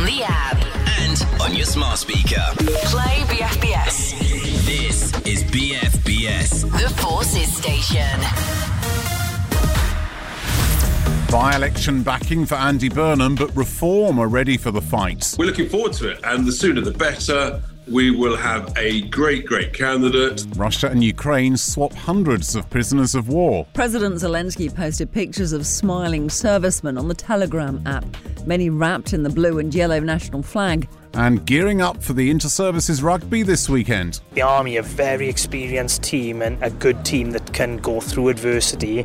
the app and on your smart speaker. Play BFBS. This is BFBS, The Forces Station. By-election backing for Andy Burnham, but Reform are ready for the fight. We're looking forward to it, and the sooner the better. We will have a great candidate. Russia and Ukraine swap hundreds of prisoners of war. President Zelensky posted pictures of smiling servicemen on the Telegram app, many wrapped in the blue and yellow national flag. And gearing up for the Inter-Services Rugby this weekend. The Army, a very experienced team and a good team that can go through adversity.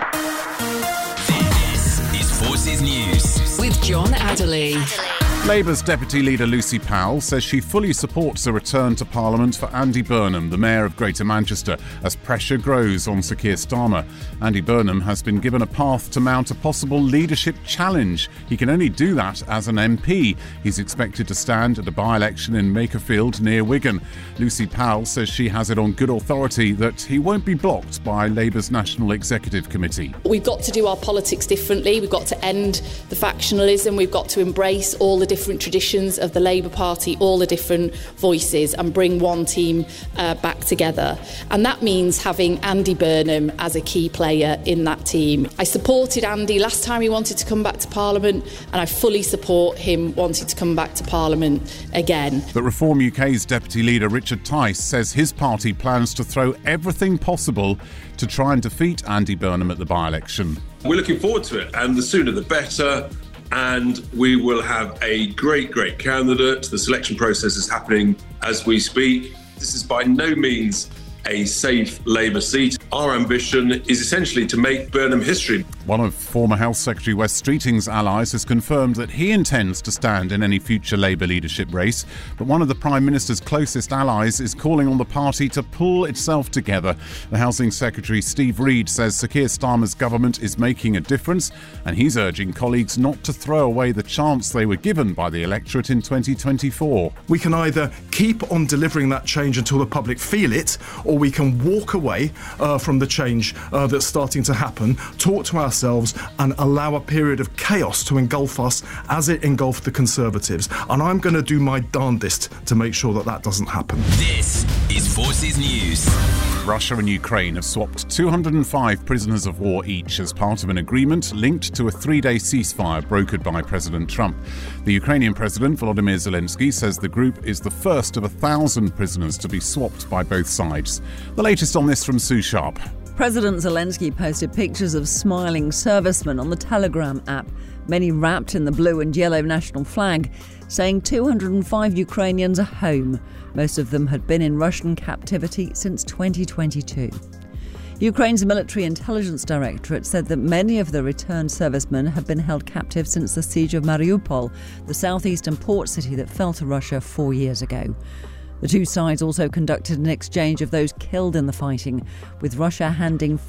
This is Forces News with John Adderley. Labour's Deputy Leader Lucy Powell says she fully supports a return to Parliament for Andy Burnham, the Mayor of Greater Manchester, as pressure grows on Sir Keir Starmer. Andy Burnham has been given a path to mount a possible leadership challenge. He can only do that as an MP. He's expected to stand at a by-election in Makerfield near Wigan. Lucy Powell says she has it on good authority that he won't be blocked by Labour's National Executive Committee. We've got to do our politics differently. We've got to end the factionalism. We've got to embrace all the different traditions of the Labour Party, all the different voices, and bring one team back together. And that means having Andy Burnham as a key player in that team. I supported Andy last time he wanted to come back to Parliament, and I fully support him wanting to come back to Parliament again. But Reform UK's Deputy Leader Richard Tice says his party plans to throw everything possible to try and defeat Andy Burnham at the by-election. We're looking forward to it, and the sooner the better. And we will have a great candidate. The selection process is happening as we speak. This is by no means a safe Labour seat. Our ambition is essentially to make Burnham history. One of former Health Secretary Wes Streeting's allies has confirmed that he intends to stand in any future Labour leadership race, but one of the Prime Minister's closest allies is calling on the party to pull itself together. The Housing Secretary Steve Reed says Sir Keir Starmer's government is making a difference, and he's urging colleagues not to throw away the chance they were given by the electorate in 2024. We can either keep on delivering that change until the public feel it, or we can walk away from the change that's starting to happen, talk to ourselves and allow a period of chaos to engulf us as it engulfed the Conservatives. And I'm going to do my darndest to make sure that that doesn't happen. This is Forces News. Russia and Ukraine have swapped 205 prisoners of war each as part of an agreement linked to a 3-day ceasefire brokered by President Trump. The Ukrainian President Volodymyr Zelensky says the group is the first of 1,000 prisoners to be swapped by both sides. The latest on this from Sue Sharp. President Zelensky posted pictures of smiling servicemen on the Telegram app, many wrapped in the blue and yellow national flag, saying 205 Ukrainians are home. Most of them had been in Russian captivity since 2022. Ukraine's Military Intelligence Directorate said that many of the returned servicemen have been held captive since the siege of Mariupol, the southeastern port city that fell to Russia 4 years ago. The two sides also conducted an exchange of those killed in the fighting, with Russia handing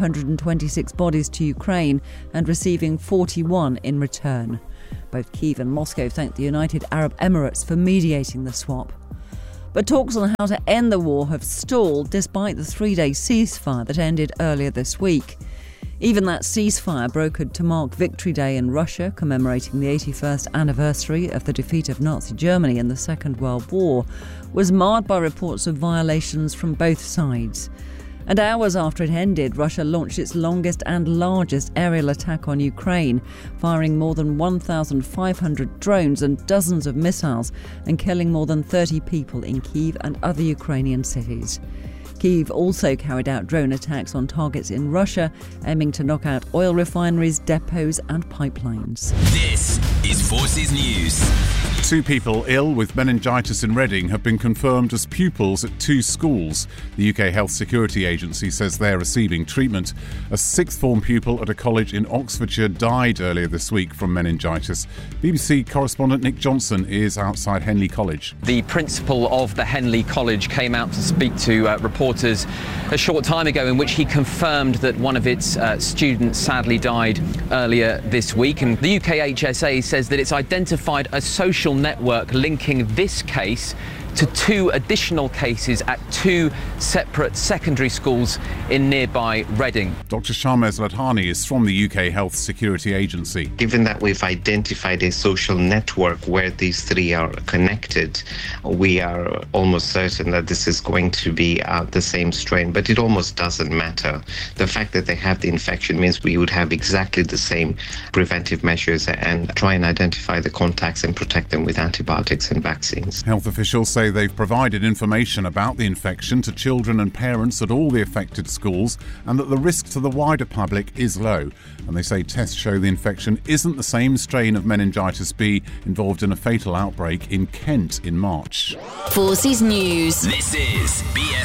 526 bodies to Ukraine and receiving 41 in return. Both Kyiv and Moscow thanked the United Arab Emirates for mediating the swap. But talks on how to end the war have stalled despite the 3-day ceasefire that ended earlier this week. Even that ceasefire, brokered to mark Victory Day in Russia, commemorating the 81st anniversary of the defeat of Nazi Germany in the Second World War, was marred by reports of violations from both sides. And hours after it ended, Russia launched its longest and largest aerial attack on Ukraine, firing more than 1,500 drones and dozens of missiles and killing more than 30 people in Kyiv and other Ukrainian cities. Kyiv also carried out drone attacks on targets in Russia, aiming to knock out oil refineries, depots and pipelines. This is Forces News. 2 people ill with meningitis in Reading have been confirmed as pupils at 2 schools. The UK Health Security Agency says they're receiving treatment. A 6th form pupil at a college in Oxfordshire died earlier this week from meningitis. BBC correspondent Nick Johnson is outside Henley College. The principal of the Henley College came out to speak to reporters a short time ago, in which he confirmed that one of its students sadly died earlier this week. And the UK HSA says that it's identified a social network linking this case to 2 additional cases at 2 separate secondary schools in nearby Reading. Dr. Sharmez Ladhani is from the UK Health Security Agency. Given that we've identified a social network where these 3 are connected, we are almost certain that this is going to be the same strain, but it almost doesn't matter. The fact that they have the infection means we would have exactly the same preventive measures and try and identify the contacts and protect them with antibiotics and vaccines. Health officials say they've provided information about the infection to children and parents at all the affected schools and that the risk to the wider public is low. And they say tests show the infection isn't the same strain of meningitis B involved in a fatal outbreak in Kent in March. Forces News. This is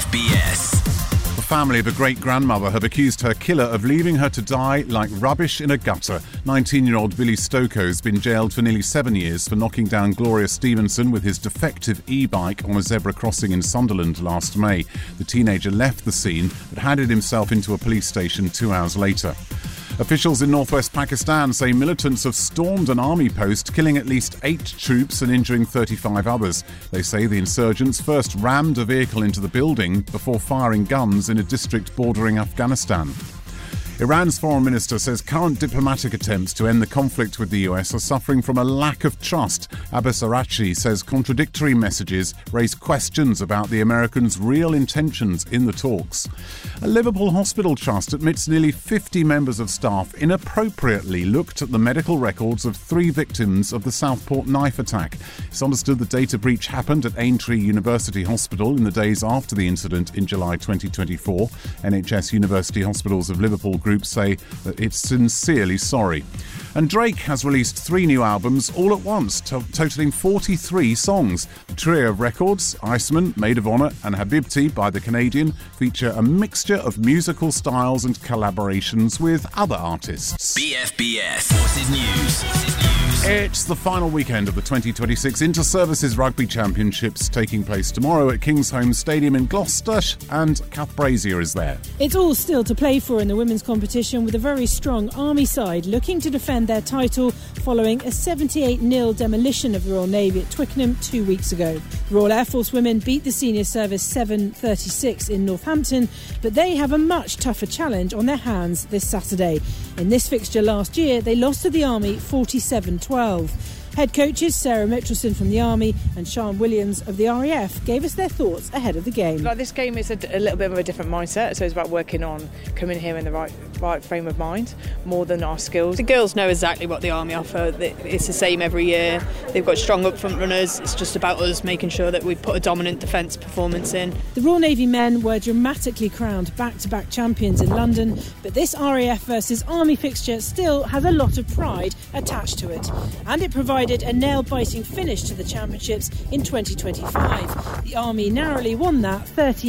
BFBS. The family of a great-grandmother have accused her killer of leaving her to die like rubbish in a gutter. 19-year-old Billy Stokoe has been jailed for nearly 7 years for knocking down Gloria Stevenson with his defective e-bike on a zebra crossing in Sunderland last May. The teenager left the scene but handed himself into a police station 2 hours later. Officials in northwest Pakistan say militants have stormed an army post, killing at least 8 troops and injuring 35 others. They say the insurgents first rammed a vehicle into the building before firing guns in a district bordering Afghanistan. Iran's foreign minister says current diplomatic attempts to end the conflict with the US are suffering from a lack of trust. Abbas Araghchi says contradictory messages raise questions about the Americans' real intentions in the talks. A Liverpool hospital trust admits nearly 50 members of staff inappropriately looked at the medical records of 3 victims of the Southport knife attack. It's understood the data breach happened at Aintree University Hospital in the days after the incident in July 2024. NHS University Hospitals of Liverpool Group say that it's sincerely sorry. And Drake has released 3 new albums all at once, totaling 43 songs. The trio of records, Iceman, Maid of Honor and Habibti by the Canadian, feature a mixture of musical styles and collaborations with other artists. BFBS Forces News. It's the final weekend of the 2026 Inter-Services Rugby Championships taking place tomorrow at Kingsholm Stadium in Gloucester, and Kath Brazier is there. It's all still to play for in the women's competition, with a very strong Army side looking to defend their title following a 78-0 demolition of the Royal Navy at Twickenham 2 weeks ago. The Royal Air Force women beat the senior service 7-36 in Northampton, but they have a much tougher challenge on their hands this Saturday. In this fixture last year, they lost to the Army 47-12. Head coaches Sarah Mitchelson from the Army and Sian Williams of the RAF gave us their thoughts ahead of the game. Like, this game is a little bit of a different mindset, so it's about working on coming here in the right frame of mind more than our skills. The girls know exactly what the Army offer. It's the same every year. They've got strong up front runners. It's just about us making sure that we put a dominant defence performance in. The Royal Navy men were dramatically crowned back-to-back champions in London, but this RAF versus Army fixture still has a lot of pride attached to it, and it provides a nail-biting finish to the championships in 2025. The Army narrowly won that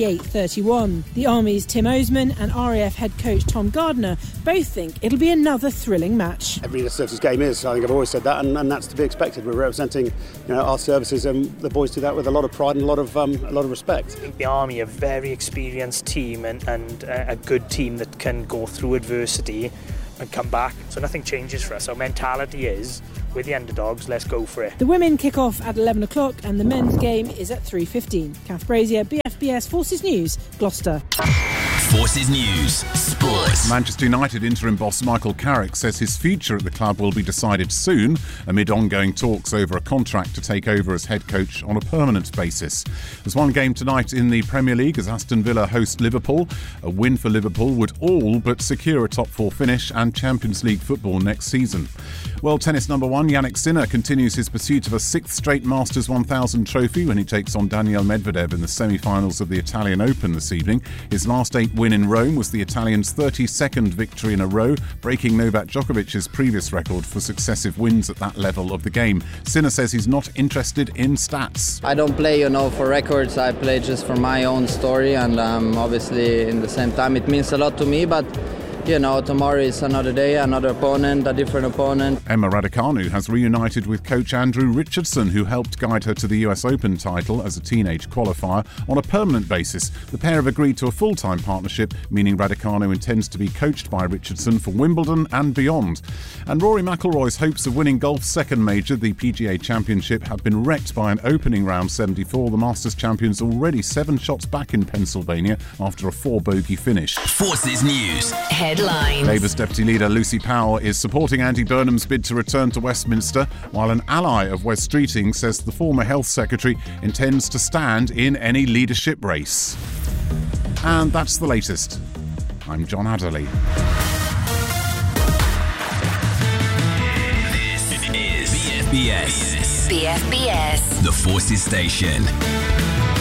38-31. The Army's Tim Osman and RAF head coach Tom Gardner both think it'll be another thrilling match. Every services game is, I think I've always said that, and that's to be expected. We're representing our services, and the boys do that with a lot of pride and a lot of respect. I think the Army are a very experienced team and a good team that can go through adversity and come back. So nothing changes for us. Our mentality is, we're the underdogs, let's go for it. The women kick off at 11 o'clock and the men's game is at 3:15. Kath Brazier, BFBS Forces News, Gloucester. Forces News, Sports. Manchester United interim boss Michael Carrick says his future at the club will be decided soon amid ongoing talks over a contract to take over as head coach on a permanent basis. There's one game tonight in the Premier League as Aston Villa host Liverpool. A win for Liverpool would all but secure a top 4 finish and Champions League football next season. World tennis number 1 Jannik Sinner continues his pursuit of a 6th straight Masters 1000 trophy when he takes on Daniil Medvedev in the semi-finals of the Italian Open this evening. His last 8 win in Rome was the Italian's 32nd victory in a row, breaking Novak Djokovic's previous record for successive wins at that level of the game. Sinner says he's not interested in stats. I don't play, for records. I play just for my own story, and obviously in the same time it means a lot to me, but tomorrow is another day, another opponent, a different opponent. Emma Raducanu has reunited with coach Andrew Richardson, who helped guide her to the US Open title as a teenage qualifier on a permanent basis. The pair have agreed to a full-time partnership, meaning Raducanu intends to be coached by Richardson for Wimbledon and beyond. And Rory McIlroy's hopes of winning golf's second major, the PGA Championship, have been wrecked by an opening round 74. The Masters champions already 7 shots back in Pennsylvania after a 4-bogey finish. Forces News. Headlines. Labour's Deputy Leader Lucy Powell is supporting Andy Burnham's bid to return to Westminster, while an ally of Wes Streeting says the former Health Secretary intends to stand in any leadership race. And that's the latest. I'm John Adderley. This is BFBS. BFBS. The Forces Station.